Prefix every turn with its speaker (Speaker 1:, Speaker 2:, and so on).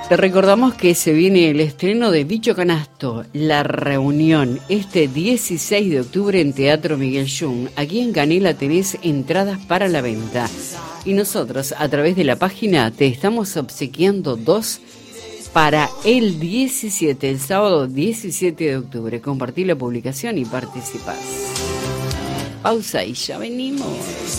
Speaker 1: Te recordamos que se viene el estreno de Bicho Canasto, La Reunión, este 16 de octubre en Teatro Miguel Yum. Aquí en Canela tenés entradas para la venta. Y nosotros, a través de la página, te estamos obsequiando 2 para el 17, el sábado 17 de octubre. Compartí la publicación y participás. Pausa y ya venimos.